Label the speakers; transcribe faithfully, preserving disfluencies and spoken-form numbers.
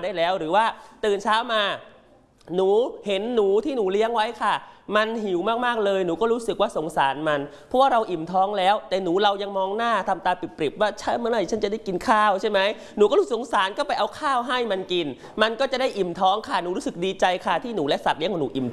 Speaker 1: ได้แล้วหรือว่าตื่นเช้ามาหนูเห็นหนูที่หนูเลี้ยงไว้ค่ะมันหิวมากๆเลยหนูก็รู้สึกว่าสงสารมันเพราะว่าเราอิ่มท้องแล้วแต่หนูเรายังมองหน้าทำตาปริบๆว่าใช่เมื่อไหร่ฉันจะได้กินข้าวใช่ไหมหนูก็รู้สึกสงสารก็ไปเอาข้าวให้มันกินมันก็จะได้อิ่มท้องค่ะหนูรู้สึกดีใจค่ะที่หนูและสัตว์เลี้ยงของหนูอิ่ม